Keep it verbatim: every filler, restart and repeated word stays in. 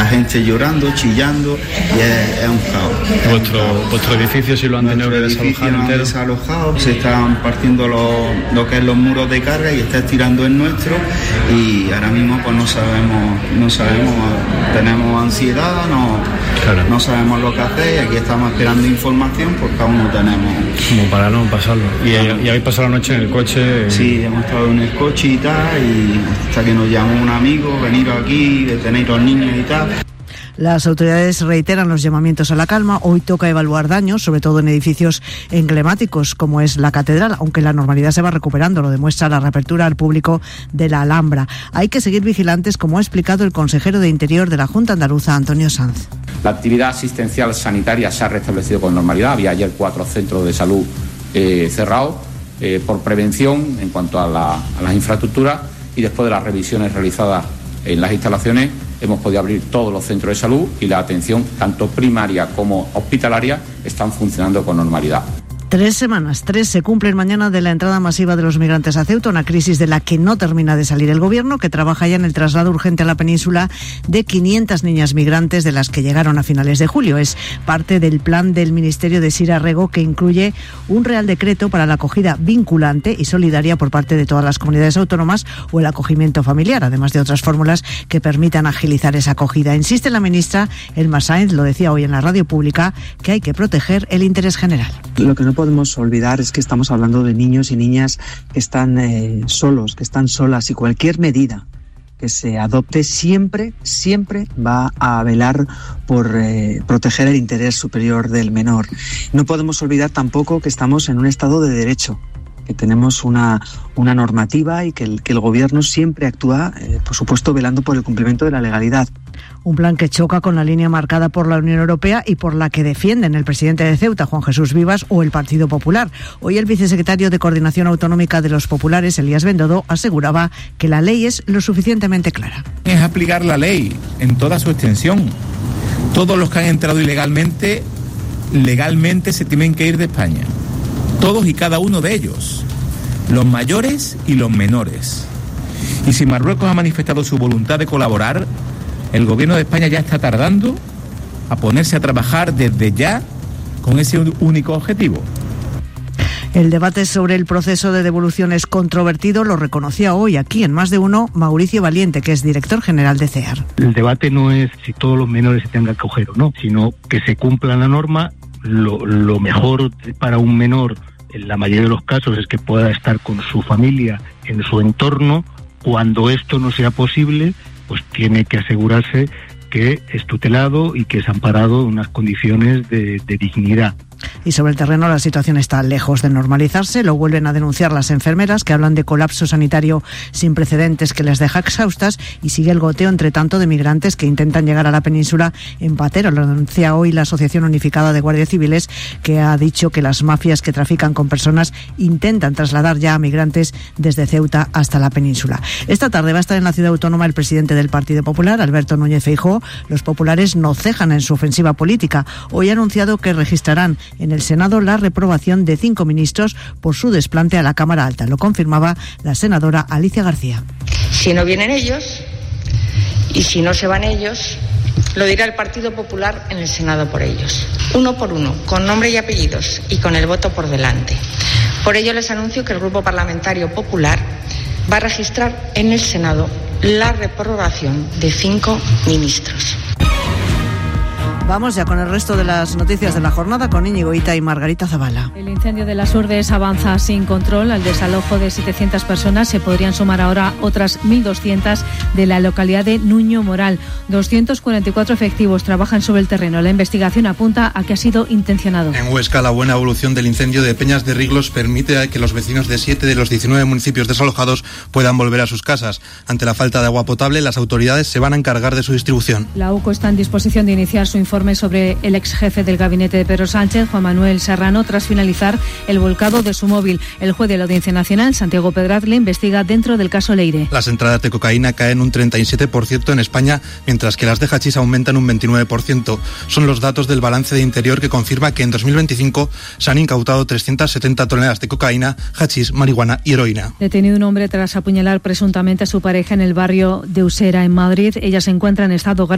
gente llorando, chillando, y es, es un caos. ¿Vuestro, vuestro edificio si lo han tenido que desalojar entero? Desalojado, se están partiendo los, lo que es los muros de carga y está estirando el nuestro, y ahora mismo pues no sabemos, no sabemos, tenemos ansiedad, no, claro. no sabemos lo que hacer, y aquí estamos esperando información porque aún no tenemos. Como para no pasarlo. ¿Y, y habéis pasado la noche en el coche? Sí, hemos estado en el coche y tal, y hasta que nos llamó un amigo, venir aquí, detener a los niños y tal. Las autoridades reiteran los llamamientos a la calma. Hoy toca evaluar daños, sobre todo en edificios emblemáticos como es la Catedral, aunque la normalidad se va recuperando, lo demuestra la reapertura al público de la Alhambra. Hay que seguir vigilantes, como ha explicado el consejero de Interior de la Junta Andaluza, Antonio Sanz. La actividad asistencial sanitaria se ha restablecido con normalidad. Había ayer cuatro centros de salud eh, cerrados eh, por prevención en cuanto a, la, a las infraestructuras, y después de las revisiones realizadas en las instalaciones hemos podido abrir todos los centros de salud, y la atención tanto primaria como hospitalaria están funcionando con normalidad. Tres semanas, tres se cumplen mañana de la entrada masiva de los migrantes a Ceuta, una crisis de la que no termina de salir el gobierno, que trabaja ya en el traslado urgente a la península de quinientas niñas migrantes, de las que llegaron a finales de julio. Es parte del plan del Ministerio de Sira Rego, que incluye un real decreto para la acogida vinculante y solidaria por parte de todas las comunidades autónomas, o el acogimiento familiar, además de otras fórmulas que permitan agilizar esa acogida. Insiste la ministra Elma Sáenz, lo decía hoy en la radio pública, que hay que proteger el interés general. Lo que no podemos olvidar es que estamos hablando de niños y niñas que están eh, solos, que están solas, y cualquier medida que se adopte siempre, siempre va a velar por eh, proteger el interés superior del menor. No podemos olvidar tampoco que estamos en un Estado de Derecho, que tenemos una, una normativa, y que el, que el Gobierno siempre actúa, eh, por supuesto, velando por el cumplimiento de la legalidad. Un plan que choca con la línea marcada por la Unión Europea y por la que defienden el presidente de Ceuta, Juan Jesús Vivas, o el Partido Popular. Hoy el vicesecretario de Coordinación Autonómica de los Populares, Elías Bendodo, aseguraba que la ley es lo suficientemente clara. Es aplicar la ley en toda su extensión. Todos los que han entrado ilegalmente, legalmente se tienen que ir de España. Todos y cada uno de ellos. Los mayores y los menores. Y si Marruecos ha manifestado su voluntad de colaborar, el Gobierno de España ya está tardando a ponerse a trabajar desde ya con ese único objetivo. El debate sobre el proceso de devolución es controvertido, lo reconocía hoy aquí en Más de Uno Mauricio Valiente, que es director general de CEAR. El debate no es si todos los menores se tengan que acoger o no, sino que se cumpla la norma. Lo, lo mejor para un menor, en la mayoría de los casos, es que pueda estar con su familia en su entorno. Cuando esto no sea posible, pues tiene que asegurarse que es tutelado y que es amparado en unas condiciones de, de dignidad. Y sobre el terreno la situación está lejos de normalizarse. Lo vuelven a denunciar las enfermeras, que hablan de colapso sanitario sin precedentes que les deja exhaustas, y sigue el goteo, entre tanto, de migrantes que intentan llegar a la península en patero. Lo denuncia hoy la Asociación Unificada de Guardias Civiles, que ha dicho que las mafias que trafican con personas intentan trasladar ya a migrantes desde Ceuta hasta la península. Esta tarde va a estar en la ciudad autónoma el presidente del Partido Popular, Alberto Núñez Feijóo. Los populares no cejan en su ofensiva política. Hoy ha anunciado que registrarán en el Senado la reprobación de cinco ministros por su desplante a la Cámara Alta. Lo confirmaba la senadora Alicia García. Si no vienen ellos, y si no se van ellos, lo dirá el Partido Popular en el Senado por ellos. Uno por uno, con nombre y apellidos, y con el voto por delante. Por ello les anuncio que el Grupo Parlamentario Popular va a registrar en el Senado la reprobación de cinco ministros. Vamos ya con el resto de las noticias de la jornada, con Íñigo Ita y Margarita Zavala. El incendio de las Urdes avanza sin control. Al desalojo de setecientas personas se podrían sumar ahora otras mil doscientas de la localidad de Nuño Moral. doscientos cuarenta y cuatro efectivos trabajan sobre el terreno. La investigación apunta a que ha sido intencionado. En Huesca, la buena evolución del incendio de Peñas de Riglos permite que los vecinos de siete de los diecinueve municipios desalojados puedan volver a sus casas. Ante la falta de agua potable, las autoridades se van a encargar de su distribución. La U C O está en disposición de iniciar su informe sobre el ex jefe del gabinete de Pedro Sánchez, Juan Manuel Serrano, tras finalizar el volcado de su móvil. El juez de la Audiencia Nacional, Santiago Pedraz, le investiga dentro del caso Leire. Las entradas de cocaína caen un treinta y siete por ciento en España, mientras que las de hachís aumentan un veintinueve por ciento. Son los datos del balance de Interior, que confirma que en dos mil veinticinco se han incautado trescientas setenta toneladas de cocaína, hachís, marihuana y heroína. Detenido un hombre tras apuñalar presuntamente a su pareja en el barrio de Usera, en Madrid. Ella se encuentra en estado grave.